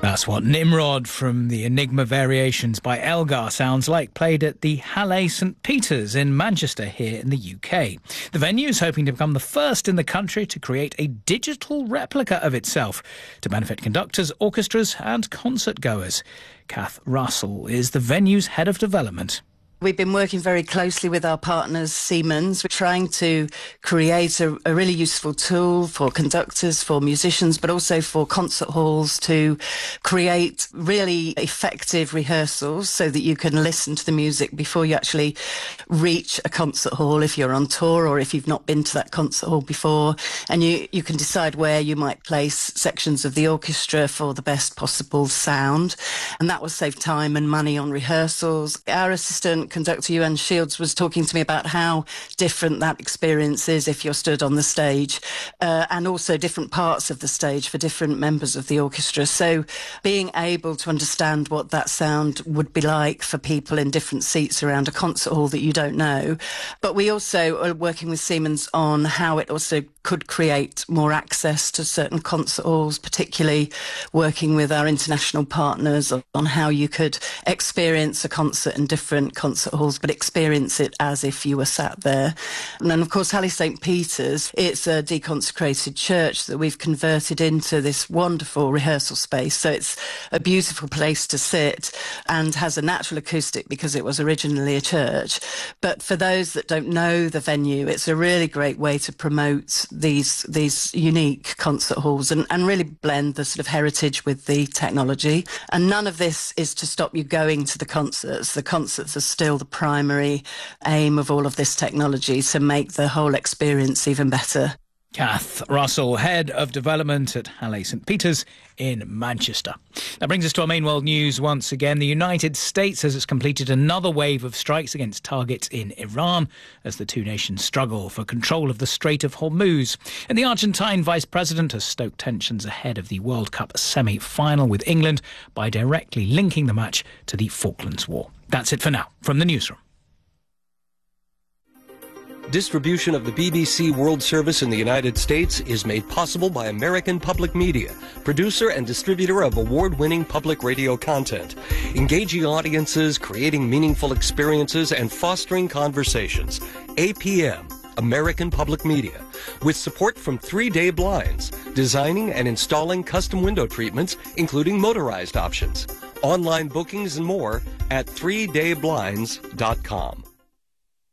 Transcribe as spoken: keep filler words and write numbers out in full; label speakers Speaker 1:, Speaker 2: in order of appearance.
Speaker 1: That's what Nimrod from the Enigma Variations by Elgar sounds like, played at the Halle St Peter's in Manchester here in the U K. The venue is hoping to become the first in the country to create a digital replica of itself to benefit conductors, orchestras and concert goers. Kath Russell is the venue's head of development.
Speaker 2: We've been working very closely with our partners, Siemens. We're trying to create a, a really useful tool for conductors, for musicians, but also for concert halls to create really effective rehearsals so that you can listen to the music before you actually reach a concert hall if you're on tour or if you've not been to that concert hall before. And you, you can decide where you might place sections of the orchestra for the best possible sound. And that will save time and money on rehearsals. Our assistant conductor Ewan Shields was talking to me about how different that experience is if you're stood on the stage, uh, and also different parts of the stage for different members of the orchestra. So being able to understand what that sound would be like for people in different seats around a concert hall that you don't know. But we also are working with Siemens on how it also could create more access to certain concert halls, particularly working with our international partners on how you could experience a concert in different concert halls, but experience it as if you were sat there. And then, of course, Halle St Peter's, it's a deconsecrated church that we've converted into this wonderful rehearsal space. So it's a beautiful place to sit and has a natural acoustic because it was originally a church. But for those that don't know the venue, it's a really great way to promote these these unique concert halls and, and really blend the sort of heritage with the technology. And none of this is to stop you going to the concerts. The concerts are still the primary aim of all of this technology, to make the whole experience even better.
Speaker 1: Kath Russell, Head of Development at Halle St Peter's in Manchester. That brings us to our main world news once again. The United States says it's completed another wave of strikes against targets in Iran as the two nations struggle for control of the Strait of Hormuz. And the Argentine vice president has stoked tensions ahead of the World Cup semi-final with England by directly linking the match to the Falklands War. That's it for now from the newsroom.
Speaker 3: Distribution of the B B C World Service in the United States is made possible by American Public Media, producer and distributor of award-winning public radio content, engaging audiences, creating meaningful experiences, and fostering conversations. A P M, American Public Media, with support from Three Day Blinds, designing and installing custom window treatments, including motorized options. Online bookings and more at three day blinds dot com.